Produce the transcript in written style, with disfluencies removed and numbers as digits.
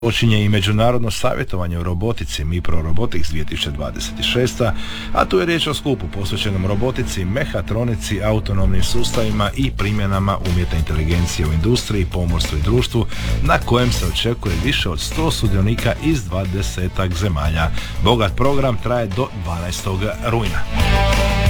Počinje i međunarodno savjetovanje o robotici MIPRO Robotics 2026, a tu je riječ o skupu posvećenom robotici, mehatronici, autonomnim sustavima i primjenama umjetne inteligencije u industriji, pomorstvu i društvu, na kojem se očekuje više od 100 sudionika iz 20 zemalja. Bogat program traje do 12. rujna.